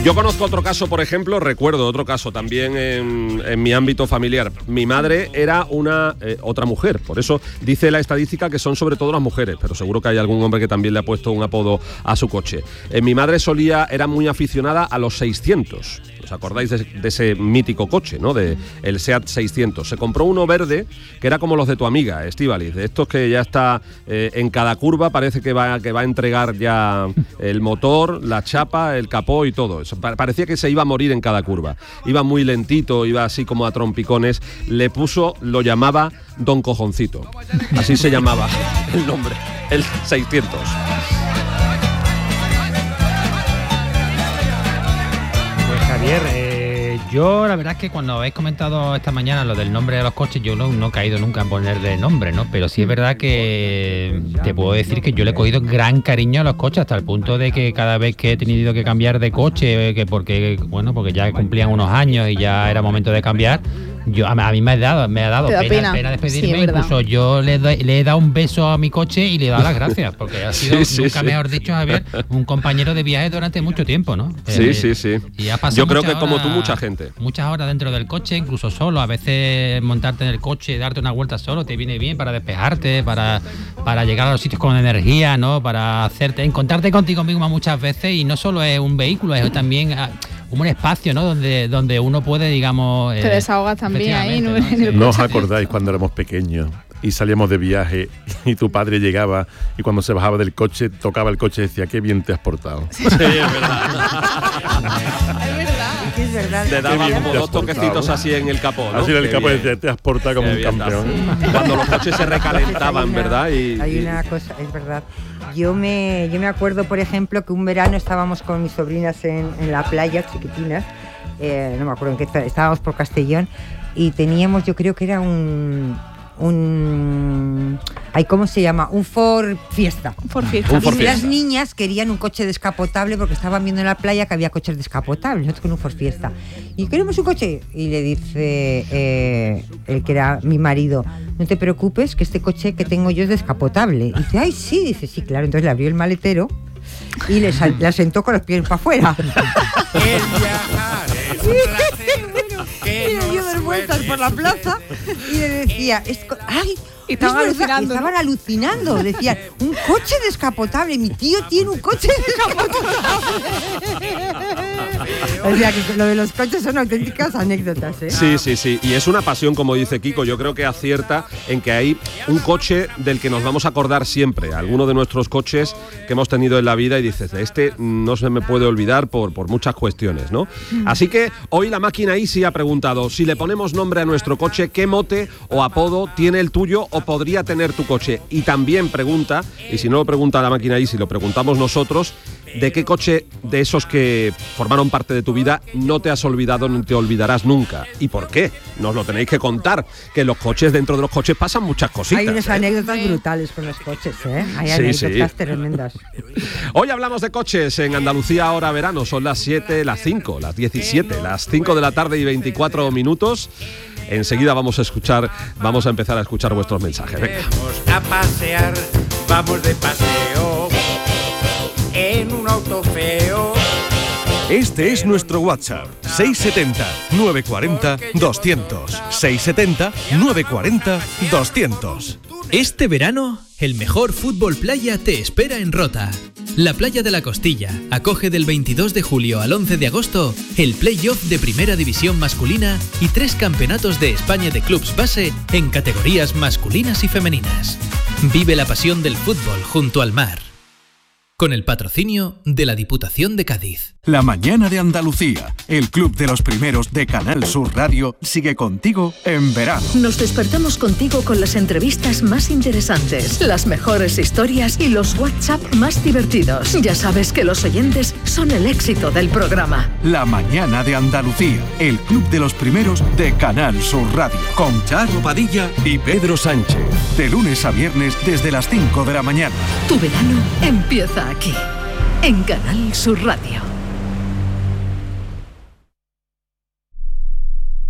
Yo conozco otro caso, por ejemplo, recuerdo otro caso también en mi ámbito familiar. Mi madre era otra mujer, por eso dice la estadística que son sobre todo las mujeres, pero seguro que hay algún hombre que también le ha puesto un apodo a su coche. Mi madre era muy aficionada a los 600. ¿Os acordáis de ese mítico coche, ¿no? De el Seat 600. Se compró uno verde que era como los de tu amiga, Estíbaliz, de estos que ya está en cada curva, parece que va a entregar ya el motor, la chapa, el capó y todo. Parecía que se iba a morir en cada curva. Iba muy lentito, iba así como a trompicones. Lo llamaba Don Cojoncito. Así se llamaba el nombre, el 600. Javier, yo la verdad es que cuando habéis comentado esta mañana lo del nombre de los coches, yo no he caído nunca en ponerle nombre, ¿no? Pero sí es verdad que te puedo decir que yo le he cogido gran cariño a los coches, hasta el punto de que cada vez que he tenido que cambiar de coche, porque ya cumplían unos años y ya era momento de cambiar, a mí me ha dado pena despedirme. Sí, incluso yo le he dado un beso a mi coche y le he dado las gracias, porque ha sido, mejor dicho, Javier, un compañero de viaje durante mucho tiempo, ¿no? Sí. Y ha pasado yo creo que como tú, mucha gente. Muchas horas dentro del coche, incluso solo. A veces montarte en el coche y darte una vuelta solo te viene bien para despejarte, para llegar a los sitios con energía, ¿no? Para encontrarte contigo mismo muchas veces, y no solo es un vehículo, es también un espacio, ¿no? Donde uno puede, digamos... Te desahogas también ahí, ¿no? ¿No os acordáis cuando éramos pequeños y salíamos de viaje y tu padre llegaba y cuando se bajaba del coche, tocaba el coche y decía, qué bien te has portado? Sí, es verdad. Es verdad. Le daba como dos toquecitos así en el capó, ¿no? Así en el capó decía, te has portado como un campeón. Sí. Cuando los coches se recalentaban, ¿verdad? Hay una cosa, es verdad. Yo me acuerdo, por ejemplo, que un verano estábamos con mis sobrinas en la playa, chiquitinas, no me acuerdo en qué, estábamos por Castellón, y teníamos, yo creo que era ¿cómo se llama? Un Ford Fiesta. Y las niñas querían un coche descapotable porque estaban viendo en la playa que había coches descapotables, nosotros con un Ford Fiesta. Y queremos un coche. Y le dice el que era mi marido, no te preocupes, que este coche que tengo yo es descapotable. Y dice, ay, sí. Dice, sí, claro. Entonces le abrió el maletero y la sentó con los pies para afuera. Y le dio dos vueltas por la plaza y le decía, ¡ay! Y estaban alucinando. Decían, un coche descapotable. Mi tío tiene un coche descapotable. O sea, que lo de los coches son auténticas anécdotas, ¿eh? Sí. Y es una pasión, como dice Kiko. Yo creo que acierta en que hay un coche del que nos vamos a acordar siempre. Alguno de nuestros coches que hemos tenido en la vida y dices, no se me puede olvidar por muchas cuestiones, ¿no? Así que hoy la máquina Easy ha preguntado, si le ponemos nombre a nuestro coche, ¿qué mote o apodo tiene el tuyo o podría tener tu coche? Y también pregunta, y si no lo pregunta la máquina Easy, lo preguntamos nosotros, ¿de qué coche de esos que formaron parte de tu vida no te has olvidado ni te olvidarás nunca? ¿Y por qué? Nos lo tenéis que contar, que dentro de los coches pasan muchas cositas. Hay unas anécdotas brutales con los coches, ¿eh? Hay anécdotas tremendas. Hoy hablamos de coches en Andalucía Ahora Verano. Son las 7, las 5, las 17, las 5 de la tarde y 24 minutos. Enseguida vamos a empezar a escuchar vuestros mensajes. Venga. Vamos a pasear, vamos de paseo en un auto feo. Este es nuestro WhatsApp, 670-940-200. 670-940-200. Este verano, el mejor fútbol playa te espera en Rota. La playa de la Costilla acoge del 22 de julio al 11 de agosto el play-off de Primera División masculina y 3 campeonatos de España de clubs base en categorías masculinas y femeninas. Vive la pasión del fútbol junto al mar. Con el patrocinio de la Diputación de Cádiz. La mañana de Andalucía, el club de los primeros de Canal Sur Radio, sigue contigo en verano. Nos despertamos contigo con las entrevistas más interesantes, las mejores historias y los WhatsApp más divertidos. Ya sabes que los oyentes son el éxito del programa. La mañana de Andalucía, el club de los primeros de Canal Sur Radio, con Charo Padilla y Pedro Sánchez. De lunes a viernes desde las 5 de la mañana. Tu verano empieza aquí, en Canal Sur Radio.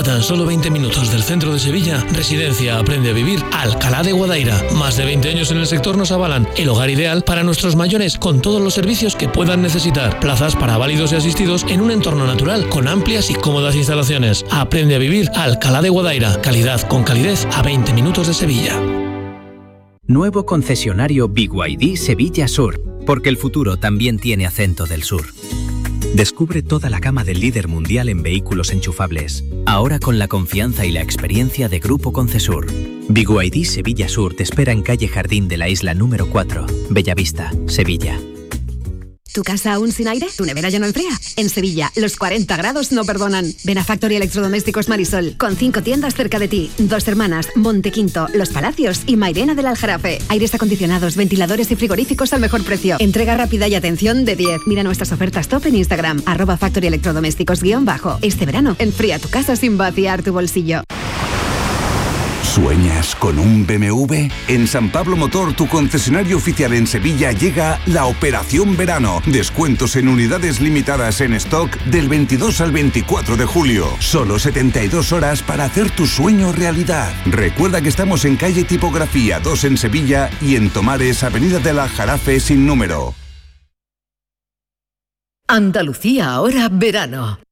A tan solo 20 minutos del centro de Sevilla, Residencia Aprende a Vivir Alcalá de Guadaira. Más de 20 años en el sector nos avalan el hogar ideal para nuestros mayores con todos los servicios que puedan necesitar. Plazas para válidos y asistidos en un entorno natural con amplias y cómodas instalaciones. Aprende a Vivir Alcalá de Guadaira. Calidad con calidez a 20 minutos de Sevilla. Nuevo concesionario BYD Sevilla Sur, porque el futuro también tiene acento del sur. Descubre toda la gama del líder mundial en vehículos enchufables, ahora con la confianza y la experiencia de Grupo Concesur. BYD Sevilla Sur te espera en calle Jardín de la Isla número 4, Bellavista, Sevilla. ¿Tu casa aún sin aire? ¿Tu nevera ya no enfría? En Sevilla, los 40 grados no perdonan. Ven a Factory Electrodomésticos Marisol, con 5 tiendas cerca de ti. Dos Hermanas, Montequinto, Los Palacios y Mairena del Aljarafe. Aires acondicionados, ventiladores y frigoríficos al mejor precio. Entrega rápida y atención de 10. Mira nuestras ofertas top en Instagram, @Factory Electrodomésticos _ Este verano, enfría tu casa sin vaciar tu bolsillo. ¿Sueñas con un BMW? En San Pablo Motor, tu concesionario oficial en Sevilla, llega la Operación Verano. Descuentos en unidades limitadas en stock del 22 al 24 de julio. Solo 72 horas para hacer tu sueño realidad. Recuerda que estamos en calle Tipografía 2 en Sevilla y en Tomares, avenida del Aljarafe sin número. Andalucía ahora verano.